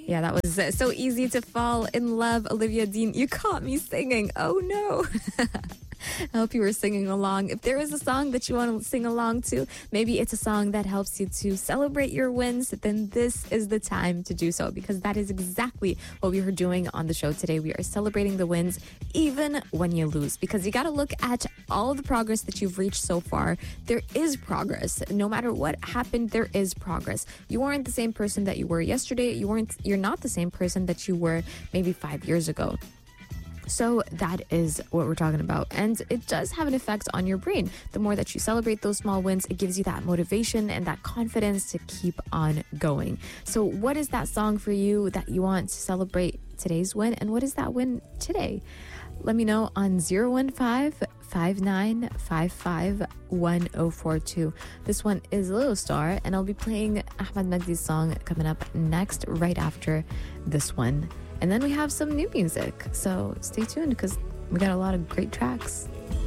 Yeah, that was So Easy to Fall in Love. Olivia Dean, you caught me singing. Oh no. I hope you were singing along. If there is a song that you want to sing along to, maybe it's a song that helps you to celebrate your wins, then this is the time to do so, because that is exactly what we are doing on the show today. We are celebrating the wins even when you lose, because you got to look at all of the progress that you've reached so far. There is progress. No matter what happened, there is progress. You aren't the same person that you were yesterday. You're not the same person that you were maybe 5 years ago. So that is what we're talking about. And it does have an effect on your brain. The more that you celebrate those small wins, it gives you that motivation and that confidence to keep on going. So what is that song for you that you want to celebrate today's win? And what is that win today? Let me know on 015-5955-1042. This one is Little Star, and I'll be playing Ahmad Magdi's song coming up next, right after this one. And then we have some new music. So stay tuned, because we got a lot of great tracks.